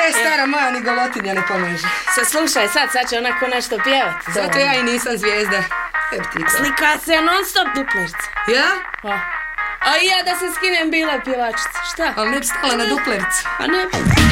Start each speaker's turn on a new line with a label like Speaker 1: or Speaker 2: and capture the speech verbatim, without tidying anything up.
Speaker 1: E, stara moja ni golotinja ne pomaže.
Speaker 2: Sad slušaj, sad, sad će onako nešto pjevat.
Speaker 1: Zato ja i nisam zvijezda.
Speaker 2: Slika se non stop duplerica.
Speaker 1: Ja?
Speaker 2: A, a i ja da se skinem bila pjevačica. Šta?
Speaker 1: Ali ne bi stala na duplericu.
Speaker 2: A ne bi.